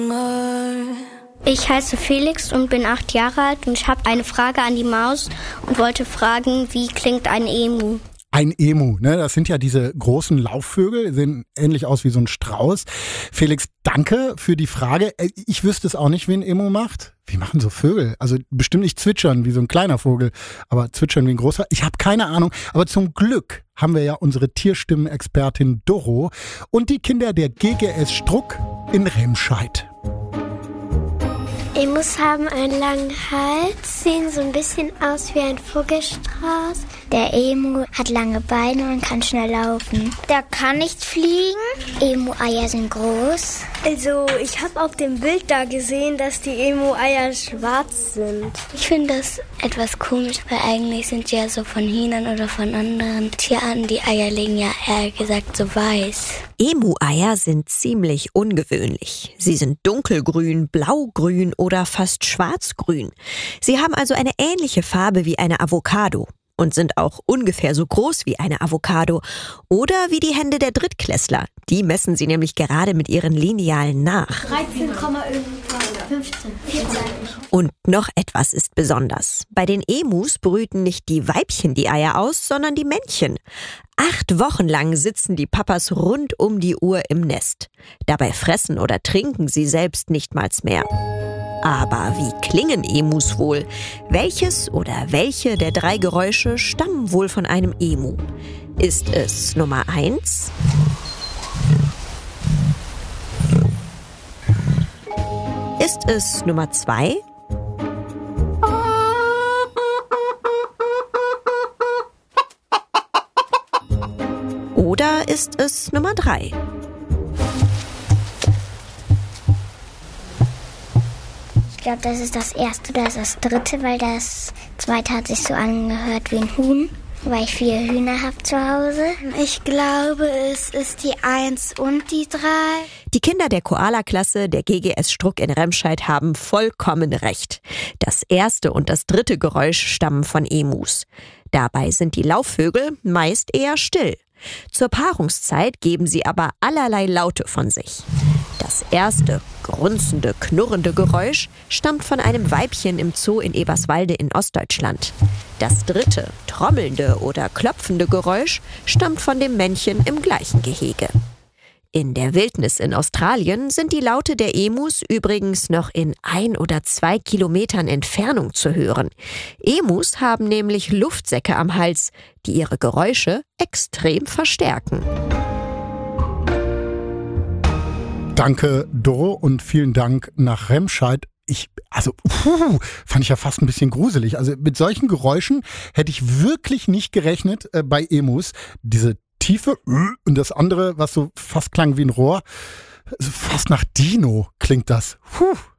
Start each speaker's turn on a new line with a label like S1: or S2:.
S1: Ich heiße Felix und bin 8 Jahre alt und ich habe eine Frage an die Maus und wollte fragen, wie klingt ein Emu?
S2: Ein Emu, ne? Das sind ja diese großen Laufvögel, sehen ähnlich aus wie so ein Strauß. Felix, danke für die Frage. Ich wüsste es auch nicht, wie ein Emu macht. Wie machen so Vögel? Also bestimmt nicht zwitschern wie so ein kleiner Vogel, aber zwitschern wie ein großer. Ich habe keine Ahnung, aber zum Glück haben wir ja unsere Tierstimmenexpertin Doro und die Kinder der GGS Struck in Remscheid.
S3: Emus haben einen langen Hals, sehen so ein bisschen aus wie ein Vogelstrauß. Der Emu hat lange Beine und kann schnell laufen. Der kann nicht fliegen. Emu-Eier sind groß.
S4: Also, ich habe auf dem Bild da gesehen, dass die Emu-Eier schwarz sind.
S3: Ich finde das etwas komisch, weil eigentlich sind die ja so von Hühnern oder von anderen Tierarten, die Eier legen ja eher gesagt so weiß.
S5: Emu-Eier sind ziemlich ungewöhnlich. Sie sind dunkelgrün, blaugrün oder fast schwarzgrün. Sie haben also eine ähnliche Farbe wie eine Avocado und sind auch ungefähr so groß wie eine Avocado oder wie die Hände der Drittklässler. Die messen sie nämlich gerade mit ihren Linealen nach.
S3: 13,15.
S5: Und noch etwas ist besonders. Bei den Emus brüten nicht die Weibchen die Eier aus, sondern die Männchen. 8 Wochen lang sitzen die Papas rund um die Uhr im Nest. Dabei fressen oder trinken sie selbst nichtmals mehr. Aber wie klingen Emus wohl? Welches oder welche der 3 Geräusche stammen wohl von einem Emu? Ist es Nummer 1? Ist es Nummer 2? Oder ist es Nummer 3?
S3: Ich glaube, das ist das erste oder das dritte, weil das zweite hat sich so angehört wie ein Huhn, weil ich 4 Hühner habe zu Hause.
S4: Ich glaube, es ist die 1 und die 3.
S5: Die Kinder der Koala-Klasse der GGS Struck in Remscheid haben vollkommen recht. Das erste und das dritte Geräusch stammen von Emus. Dabei sind die Laufvögel meist eher still. Zur Paarungszeit geben sie aber allerlei Laute von sich. Das erste, grunzende, knurrende Geräusch stammt von einem Weibchen im Zoo in Eberswalde in Ostdeutschland. Das dritte, trommelnde oder klopfende Geräusch stammt von dem Männchen im gleichen Gehege. In der Wildnis in Australien sind die Laute der Emus übrigens noch in 1 oder 2 Kilometern Entfernung zu hören. Emus haben nämlich Luftsäcke am Hals, die ihre Geräusche extrem verstärken.
S2: Danke, Doro, und vielen Dank nach Remscheid. Fand ich ja fast ein bisschen gruselig. Also mit solchen Geräuschen hätte ich wirklich nicht gerechnet bei Emus. Diese Tiefe und das andere, was so fast klang wie ein Rohr, fast nach Dino klingt das.